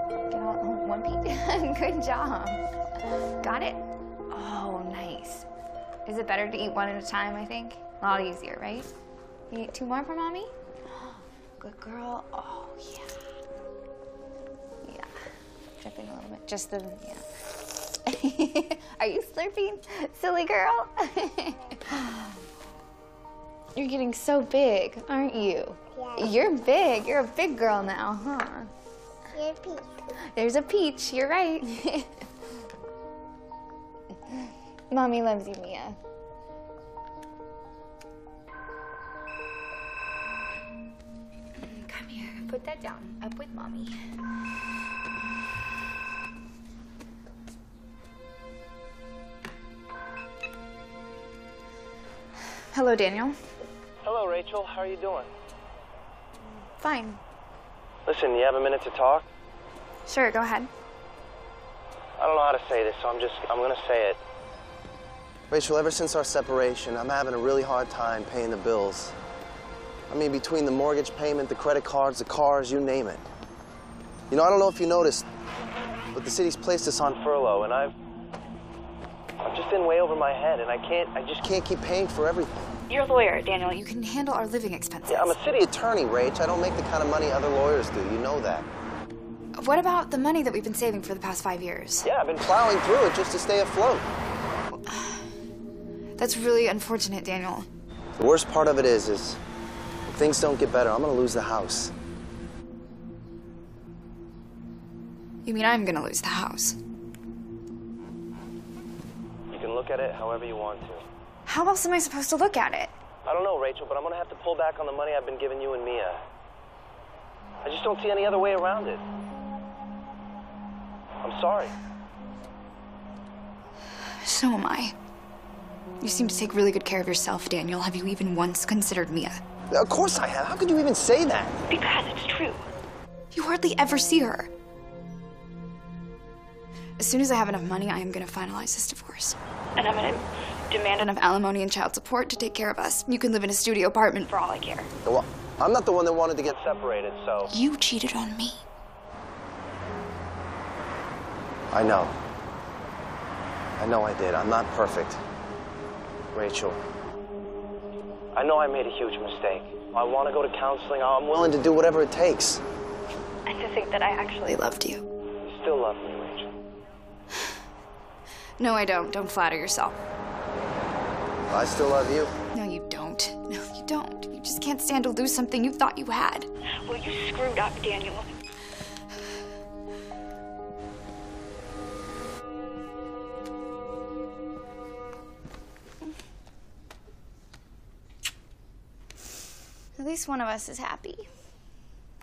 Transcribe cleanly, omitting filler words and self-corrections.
Get all, oh, one piece. Good job. Got it? Oh, nice. Is it better to eat one at a time, I think? A lot easier, right? You eat two more for mommy? Good girl. Oh, yeah. Yeah. Dripping a little bit. Just the, yeah. Are you slurping, silly girl? You're getting so big, aren't you? Yeah. You're big. You're a big girl now, huh? You're a peach. There's a peach. You're right. Mommy loves you, Mia. Come here. Put that down. Up with mommy. Hello, Daniel. Hello, Rachel. How are you doing? Fine. Listen, you have a minute to talk? Sure, go ahead. I don't know how to say this, so I'm gonna say it. Rachel, ever since our separation, I'm having a really hard time paying the bills. I mean, between the mortgage payment, the credit cards, the cars, you name it. You know, I don't know if you noticed, but the city's placed us on furlough, and I've just been way over my head, and I just can't keep paying for everything. You're a lawyer, Daniel. You can handle our living expenses. Yeah, I'm a city attorney, Rach. I don't make the kind of money other lawyers do. You know that. What about the money that we've been saving for the past 5 years? Yeah, I've been plowing through it just to stay afloat. That's really unfortunate, Daniel. The worst part of it is if things don't get better, I'm gonna lose the house. You mean I'm gonna lose the house? You can look at it however you want to. How else am I supposed to look at it? I don't know, Rachel, but I'm gonna have to pull back on the money I've been giving you and Mia. I just don't see any other way around it. I'm sorry. So am I. You seem to take really good care of yourself, Daniel. Have you even once considered Mia? Of course I have. How could you even say that? Because it's true. You hardly ever see her. As soon as I have enough money, I am going to finalize this divorce. And I'm going to demand enough alimony and child support to take care of us. You can live in a studio apartment for all I care. Well, I'm not the one that wanted to get separated, so... You cheated on me. I know. I know I did. I'm not perfect. Rachel, I know I made a huge mistake. I want to go to counseling. I'm willing to do whatever it takes. And to think that I actually loved you. You still love me, Rachel. No, I don't. Don't flatter yourself. I still love you. No, you don't. No, you don't. You just can't stand to lose something you thought you had. Well, you screwed up, Daniel. At least one of us is happy.